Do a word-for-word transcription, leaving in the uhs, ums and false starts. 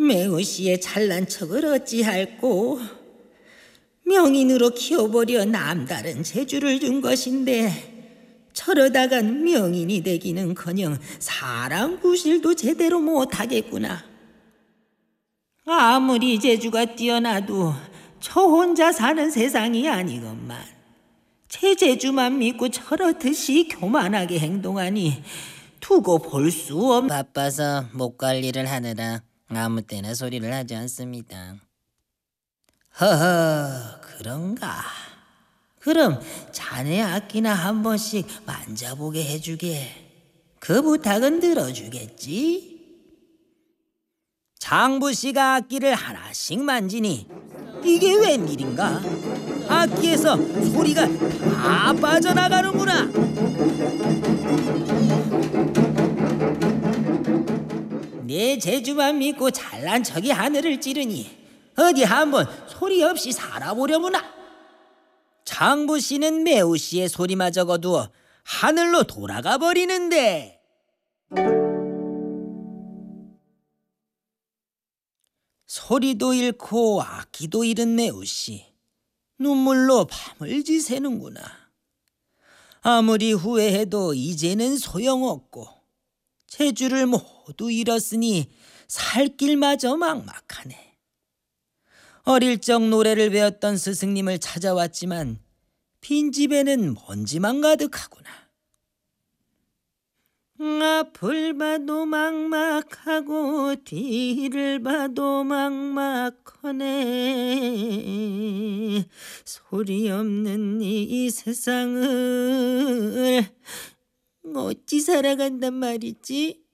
매우시의 잘난 척을 어찌할꼬. 명인으로 키워버려 남다른 재주를 준 것인데 저러다간 명인이 되기는커녕 사람 구실도 제대로 못하겠구나. 아무리 재주가 뛰어나도 저 혼자 사는 세상이 아니건만 제 재주만 믿고 저렇듯이 교만하게 행동하니 두고 볼 수 없... 바빠서 목 관리를 하느라 아무 때나 소리를 하지 않습니다. 허허, 그런가? 그럼 자네 악기나 한 번씩 만져보게 해주게. 그 부탁은 들어주겠지? 장부씨가 악기를 하나씩 만지니 이게 웬일인가? 악기에서 소리가 다 빠져나가는구나. 내 재주만 믿고 잘난 척이 하늘을 찌르니 어디 한번 소리 없이 살아보려무나. 장부씨는 매우씨의 소리마저 거두어 하늘로 돌아가 버리는데 소리도 잃고 악기도 잃은 매우씨, 눈물로 밤을 지새는구나. 아무리 후회해도 이제는 소용없고 재주를 모두 잃었으니 살 길마저 막막하네. 어릴 적 노래를 배웠던 스승님을 찾아왔지만 빈집에는 먼지만 가득하구나. 앞을 봐도 막막하고 뒤를 봐도 막막하네. 소리 없는 이 세상을 어찌 살아간단 말이지?